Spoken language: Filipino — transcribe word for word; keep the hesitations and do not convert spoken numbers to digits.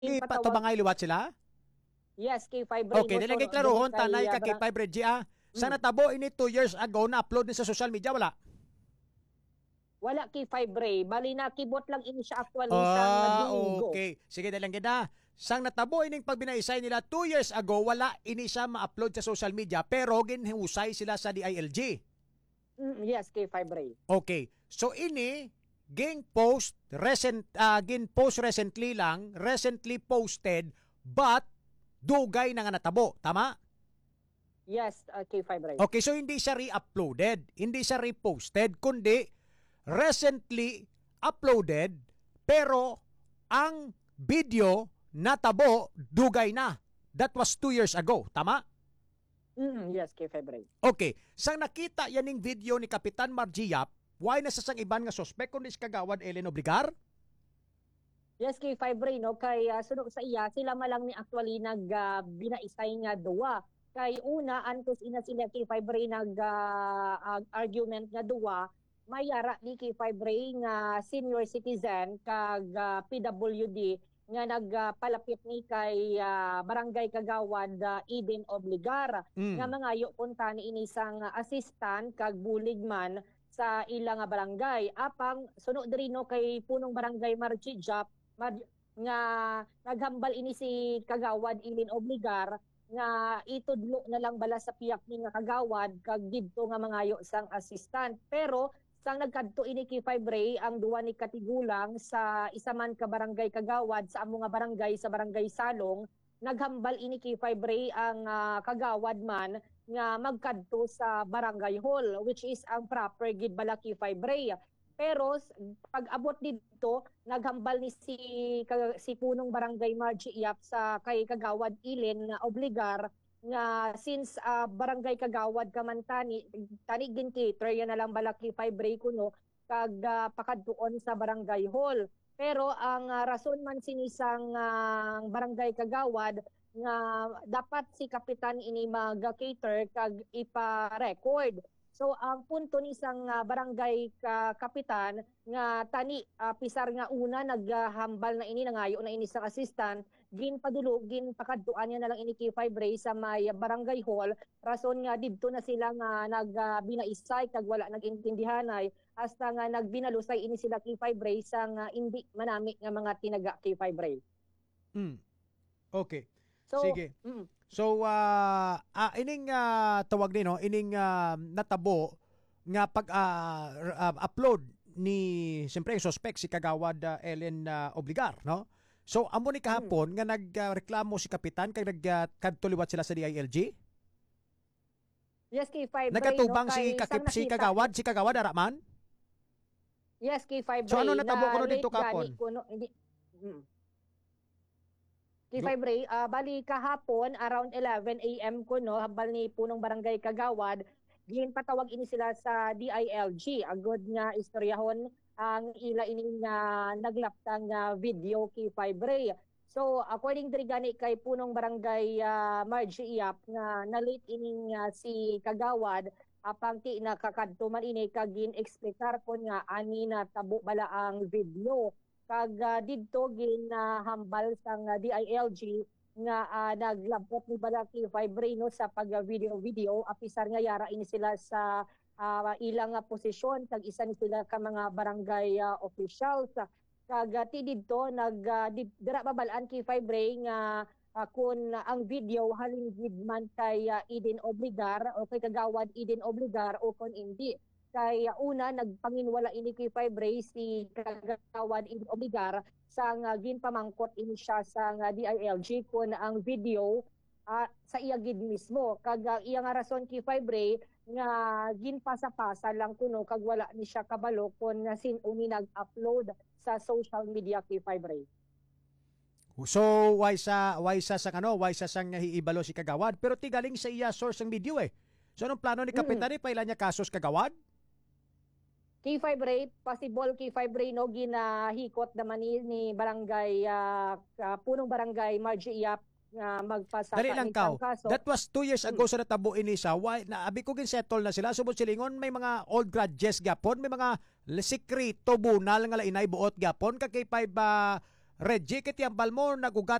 Ki patawag. patubangay liwat sila? Yes, K five Ray. Okay, no, dili so, kay klarohon kay, tanay uh, ka K barang- five Red G ah. Sa Mm. natabo ini two years ago na upload ni sa social media wala. Wala K five Ray. Bali na kibot lang ini siya actually sa Ah, Domingo. okay. Sige dalang gid sang natabo ining pagbinaysay nila two years ago wala ini siya ma-upload sa social media pero ginhusay sila sa D I L G. Mm, yes, K five Ray. Okay. So ini ging post recent uh, gin post recently lang, recently posted but dugay na nga natabo, tama? Yes, uh, K five Ray. Okay, so hindi siya re-uploaded, hindi siya reposted, kundi recently uploaded pero ang video natabo dugay na. That was two years ago, tama? Mm, yes, K five Ray. Okay, sang nakita yaning video ni Kapitan Margiap, why nasa sang iban nga suspect kundi si Kagawad Ellen Obligar? Yes, K five Ray, no? Kay uh, sunod sa iya, sila malang ni actually nag uh, binaisay nga duwa. Kay una, antes ina sila K five Ray nag uh, uh, argument nga duwa, mayara ni K five Ray nga senior citizen kag uh, P W D nga nagpalapit ni kay uh, Barangay Kagawad uh, Eden Obligar Mm. nga mangayo punta ni inisang assistant kag buligman sa ilang nga barangay. Apang sunod diri no kay punong barangay Marchijap Mar- nga naghambal ini si Kagawad Eden Obligar nga itudlo na lang bala sa piyak ni nga Kagawad kag didto nga mangayo sang assistant. Pero sang nagkadto ini K five Ray ang duwa ni katigulang sa isa man ka barangay Kagawad sa amo nga barangay sa barangay Salong, naghambal ini K five Ray ang uh, Kagawad man nga magkadto sa barangay hall which is ang proper gid bala K five Ray. Pero pag abot dito naghambal ni si si punong barangay Margie Iap sa kay Kagawad Ilen nga Obligar nga since uh, barangay Kagawad kaman tani tani gin cater yan na lang bala K five Ray kuno kag uh, pakadtuon sa barangay hall. Pero ang uh, rason man sinisang uh, barangay Kagawad nga dapat si kapitan ini mag-cater kag ipa-record. So ang punto ni isang uh, barangay ka, kapitan nga tani uh, pisar nga una naghambal na ini nangayo na ini sa assistant gin padulo gin pakadtuan niya na lang ini K five Ray sa may barangay hall rason nga didto na sila nga nagbinaisay uh, kag wala nagintindihanay hasta nga nagbinalusay ini sila K five Ray sa nga indi manami nga mga tinaga K five Ray. Mm. Okay. So, Sige. mm, So uh, uh, ining uh, tawag din no, ining uh, natabo nga pag uh, uh, upload ni siyempre suspect si Kagawad uh, Ellen uh, Obligar no. So amo ni kahapon hmm. nga nagreklamo uh, si kapitan kay nagkadtuliwat sila sa D I L G. Yes, K five Ray. Nagkatubang no, si kakip si Kagawad, si Kagawad Araman. Yes, K five Ray. So ano natabo na kuno dito late kahapon? gani kuno hindi. Mm. K five Ray, uh, bali kahapon around eleven A M ko no, habal ni punong barangay Kagawad, gin patawag ini sila sa D I L G. Agod nga istoryahon ang ila ini nga naglaptang uh, video K five Ray. So according diri gani kay punong barangay uh, Margie Iap nga na-late ini uh, si Kagawad apang ti nakakadto man ini kag gin explicar kon nga ani na tabo bala ang video. Kag uh, didto ginahambal uh, sang uh, D I L G nga uh, naglabot ni bala K five Ray no sa pag video video apisar nga yara ini sila sa uh, ilang uh, posisyon kag isa ni sila ka mga barangay uh, officials kag uh, ti didto nag uh, di, dira babalaan K five Ray nga uh, kun uh, ang video halin gid man kay uh, Eden Obligar o kay Kagawad Eden Obligar o kon hindi. Kay uh, una nagpanginwala ini K five Ray si Kagawad Eden Obligar sang uh, ginpamangkot ini siya sa uh, D I L G kun ang video uh, sa iya gid mismo kag uh, iya nga rason K five Ray nga ginpasa-pasa lang kuno kag wala ni siya kabalo kun uh, sin uni nag-upload sa social media K five Ray. So why sa why sa sang ano, why sa sang hiibalo si Kagawad pero ti galing sa iya source ng video eh. So anong plano ni kapitan mm. eh pailan niya kasos Kagawad? K five Ray, possible K five Ray no ginahikot naman ni, ni barangay uh, uh, punong barangay Margie Iap nga uh, magpasa Dali lang kaw. That was two years ago hmm. sa natabo ini sa why na abi ko gin settle na sila subod silingon may mga old grudges gapon, may mga sekreto bunal nga lainay buot gapon kag kay five uh, red jacket yang balmo nagugat